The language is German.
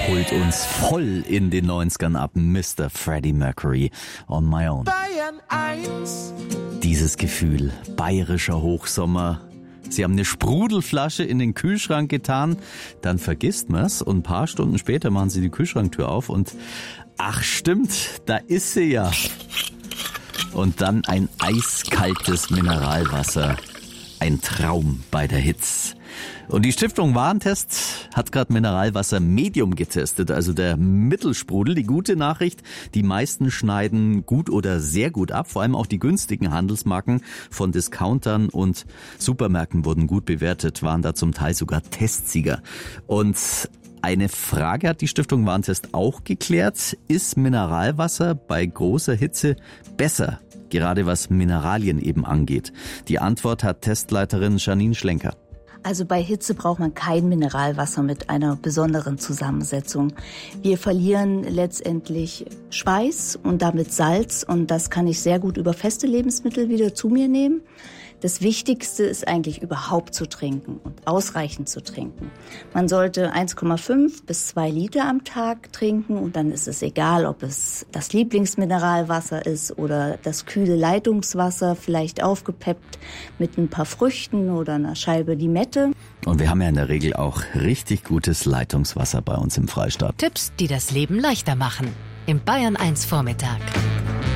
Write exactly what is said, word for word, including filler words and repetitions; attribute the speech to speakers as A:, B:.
A: holt uns voll in den neunzigern ab. Mister Freddie Mercury, On My Own.
B: Bayern eins.
A: Dieses Gefühl, bayerischer Hochsommer. Sie haben eine Sprudelflasche in den Kühlschrank getan, dann vergisst man's und ein paar Stunden später machen Sie die Kühlschranktür auf und ach stimmt, da ist sie ja. Und dann ein eiskaltes Mineralwasser. Ein Traum bei der Hitze. Und die Stiftung Warentest hat gerade Mineralwasser Medium getestet, also der Mittelsprudel. Die gute Nachricht, die meisten schneiden gut oder sehr gut ab. Vor allem auch die günstigen Handelsmarken von Discountern und Supermärkten wurden gut bewertet, waren da zum Teil sogar Testsieger. Und eine Frage hat die Stiftung Warentest auch geklärt. Ist Mineralwasser bei großer Hitze besser? Gerade was Mineralien eben angeht. Die Antwort hat Testleiterin Janine Schlenker.
C: Also bei Hitze braucht man kein Mineralwasser mit einer besonderen Zusammensetzung. Wir verlieren letztendlich Schweiß und damit Salz und das kann ich sehr gut über feste Lebensmittel wieder zu mir nehmen. Das Wichtigste ist eigentlich überhaupt zu trinken und ausreichend zu trinken. Man sollte eins Komma fünf bis zwei Liter am Tag trinken und dann ist es egal, ob es das Lieblingsmineralwasser ist oder das kühle Leitungswasser, vielleicht aufgepeppt mit ein paar Früchten oder einer Scheibe Limette.
A: Und wir haben ja in der Regel auch richtig gutes Leitungswasser bei uns im Freistaat.
D: Tipps, die das Leben leichter machen. Im Bayern eins Vormittag.